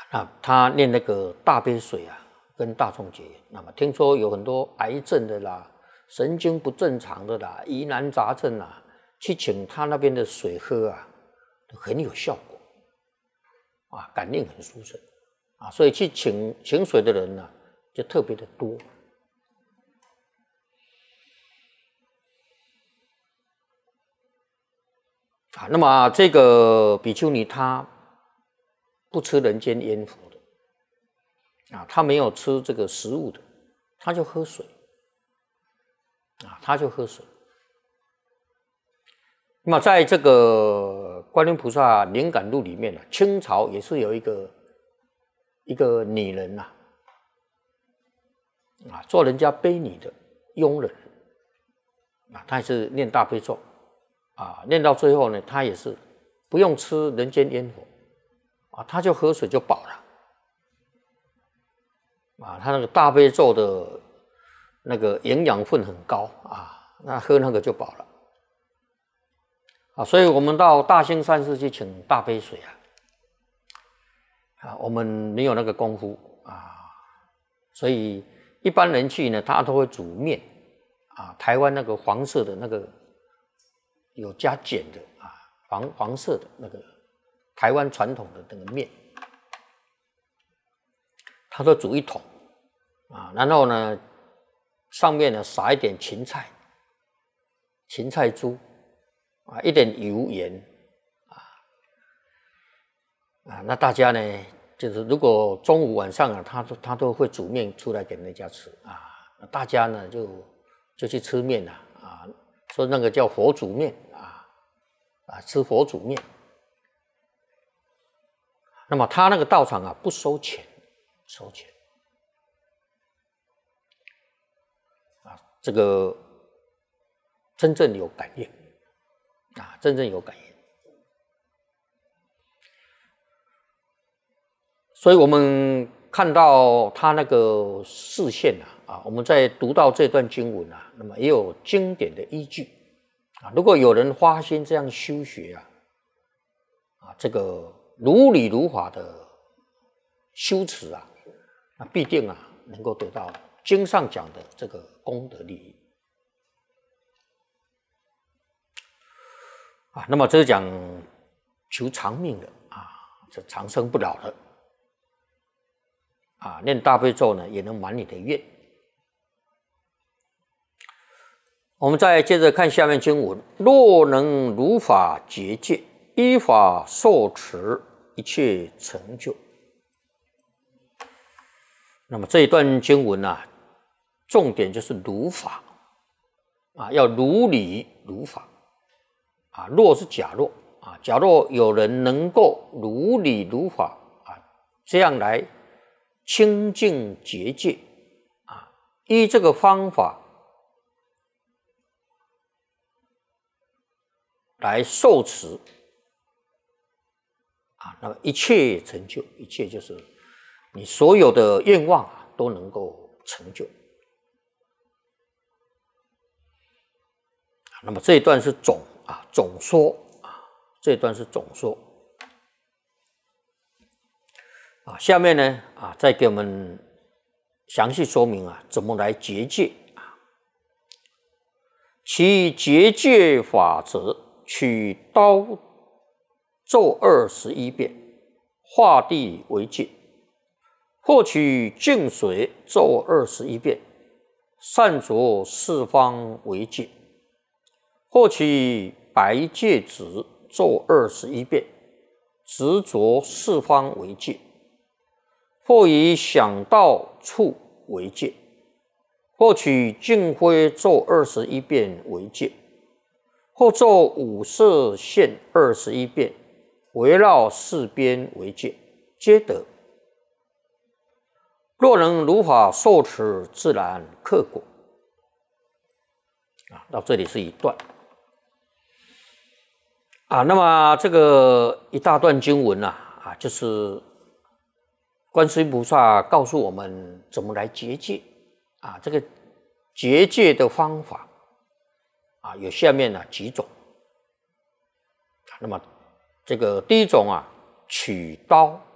那他念那个大悲水啊，跟大众结缘。那么听说有很多癌症的啦、神经不正常的啦、疑难杂症啊，去请他那边的水喝啊，很有效果啊，感应很殊胜啊，所以去请水的人呢，就特别的多。啊，那么这个比丘尼她不吃人间烟火的啊，她没有吃这个食物的，她就喝水啊，她就喝水。那么在这个观音菩萨灵感录里面呢，清朝也是有一个女人呐，啊，做人家婢女的佣人啊，她也是念大悲咒。啊，念到最后呢，他也是不用吃人间烟火啊，他就喝水就饱了啊。他那个大悲咒的那个营养分很高啊，那喝那个就饱了啊。所以我们到大兴善寺去请大悲水啊，我们没有那个功夫啊，所以一般人去呢，他都会煮面啊，台湾那个黄色的那个。有加碱的啊，黄色的那个台湾传统的那个面，他都煮一桶啊，然后呢，上面呢撒一点芹菜珠啊，一点油盐啊，那大家呢，就是如果中午晚上啊，他都会煮面出来给人家吃啊，大家呢就去吃面了啊，说那个叫佛煮面。吃佛煮面，那么他那个道场啊不收钱啊，这个真正有感应啊，真正有感应。所以我们看到他那个示现啊，我们在读到这段经文啊，那么也有经典的依据。啊，如果有人发心这样修学啊，这个如理如法的修持啊，那必定啊能够得到经上讲的这个功德利益啊。那么这是讲求长命的啊，这长生不老的啊，念大悲咒呢也能满你的愿。我们再接着看下面经文：若能如法结界，依法受持，一切成就。那么这一段经文啊，重点就是如法啊，要如理如法啊。若是假若啊，假若有人能够如理如法啊，这样来清净结界啊，依这个方法。来受持啊，那么一切成就，一切就是你所有的愿望啊，都能够成就。那么这一段是总说啊，这一段是总说啊。下面呢啊，再给我们详细说明啊，怎么来结界啊？其结界法则。取刀咒21遍，画地为界；或取净水咒21遍，散着四方为界；或取白芥子咒21遍，执着四方为界；或以想到处为界；或取净灰咒21遍为界。或咒五色线21遍，围绕四边为界，皆得。若能如法受持，自然克果。啊，到这里是一段啊。那么这个一大段经文啊，就是观世音菩萨告诉我们怎么来结界啊，这个结界的方法。啊，有下面几种。那么这个第一种啊，取刀